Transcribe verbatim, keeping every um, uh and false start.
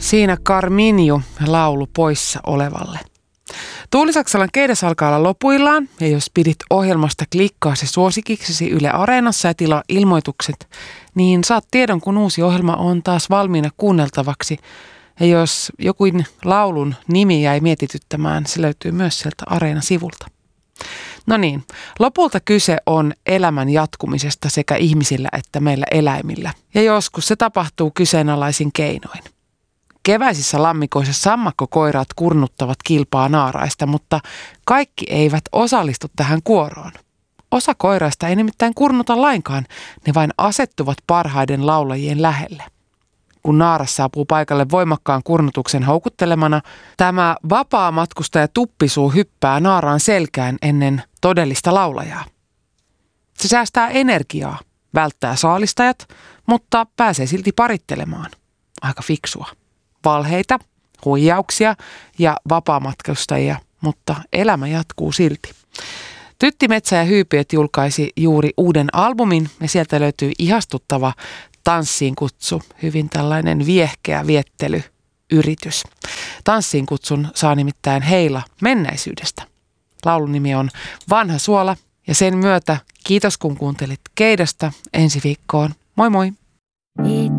Siinä Carminju laulu poissa olevalle. Tuulisaksalan keidas alkaa olla lopuillaan, ja jos pidit ohjelmasta klikkaa se suosikiksesi Yle Areenassa ja tilaa ilmoitukset, niin saat tiedon, kun uusi ohjelma on taas valmiina kuunneltavaksi. Ja jos jokin laulun nimi jäi mietityttämään, se löytyy myös sieltä Areena-sivulta. No niin, lopulta kyse on elämän jatkumisesta sekä ihmisillä että meillä eläimillä. Ja joskus se tapahtuu kyseenalaisin keinoin. Keväisissä lammikoissa sammakkokoiraat kurnuttavat kilpaa naaraista, mutta kaikki eivät osallistu tähän kuoroon. Osa koiraista ei nimittäin kurnuta lainkaan, ne vain asettuvat parhaiden laulajien lähelle. Kun naaras saapuu paikalle voimakkaan kurnutuksen houkuttelemana, tämä vapaa matkustaja tuppisuu hyppää naaraan selkään ennen todellista laulajaa. Se säästää energiaa, välttää saalistajat, mutta pääsee silti parittelemaan. Aika fiksua. Valheita, huijauksia ja vapaamatkustajia, mutta elämä jatkuu silti. Tytti Metsä ja Hyypiöt julkaisi juuri uuden albumin ja sieltä löytyy ihastuttava Tanssiin kutsu, hyvin tällainen viehkeä viettelyyritys. Tanssiin kutsun saa nimittäin Heila menneisyydestä. Laulun nimi on Vanha suola ja sen myötä kiitos kun kuuntelit Keidasta ensi viikkoon. Moi moi!